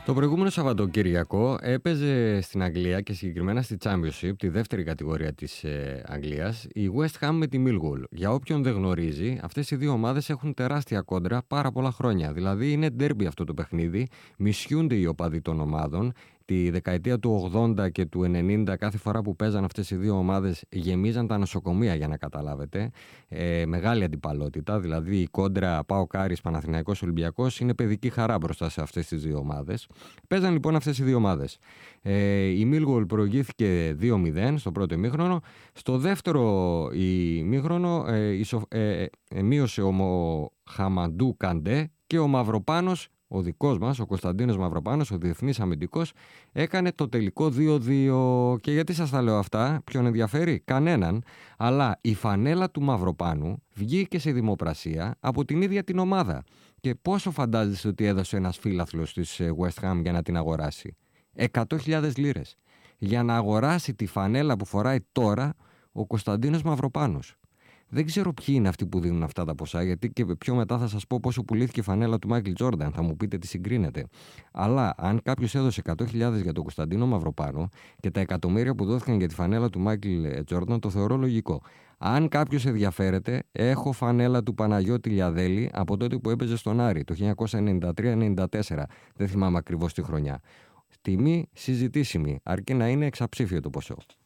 Το προηγούμενο Σαββατοκύριακο έπαιζε στην Αγγλία και συγκεκριμένα στη Championship, τη δεύτερη κατηγορία της Αγγλίας, η West Ham με τη Millwall. Για όποιον δεν γνωρίζει, αυτές οι δύο ομάδες έχουν τεράστια κόντρα πάρα πολλά χρόνια. Δηλαδή είναι ντέρμπι αυτό το παιχνίδι, μισιούνται οι οπαδοί των ομάδων. Τη δεκαετία του 80 και του 90, κάθε φορά που παίζαν αυτές οι δύο ομάδες, γεμίζαν τα νοσοκομεία, για να καταλάβετε. Μεγάλη αντιπαλότητα, δηλαδή η κόντρα ΠΑΟΚ Άρης Παναθηναϊκός Ολυμπιακός είναι παιδική χαρά μπροστά σε αυτές τις δύο ομάδες. Παίζαν λοιπόν αυτές οι δύο ομάδες. Η Millwall προηγήθηκε 2-0 στο πρώτο ημίχρονο. Στο δεύτερο ημίχρονο μείωσε ο Χαμαντού Καντέ και ο Μαυροπάνος, ο δικός μας, ο Κωνσταντίνος Μαυροπάνος, ο διεθνής αμυντικός, έκανε το τελικό 2-2. Και γιατί σας τα λέω αυτά, ποιον ενδιαφέρει? Κανέναν. Αλλά η φανέλα του Μαυροπάνου βγήκε σε δημοπρασία από την ίδια την ομάδα. Και πόσο φαντάζεστε ότι έδωσε ένας φίλαθλος της West Ham για να την αγοράσει? 100.000 λίρες. Για να αγοράσει τη φανέλα που φοράει τώρα ο Κωνσταντίνος Μαυροπάνος. Δεν ξέρω ποιοι είναι αυτοί που δίνουν αυτά τα ποσά, γιατί και πιο μετά θα σας πω πόσο πουλήθηκε η φανέλα του Μάικλ Τζόρνταν. Θα μου πείτε τι συγκρίνεται. Αλλά αν κάποιος έδωσε 100.000 για τον Κωνσταντίνο Μαυροπάνο και τα εκατομμύρια που δόθηκαν για τη φανέλα του Μάικλ Τζόρνταν, το θεωρώ λογικό. Αν κάποιος ενδιαφέρεται, έχω φανέλα του Παναγιώτη Λιαδέλη από τότε που έπαιζε στον Άρη, το 1993-94. Δεν θυμάμαι ακριβώς τη χρονιά. Τιμή συζητήσιμη, αρκεί να είναι εξαψήφιο το ποσό.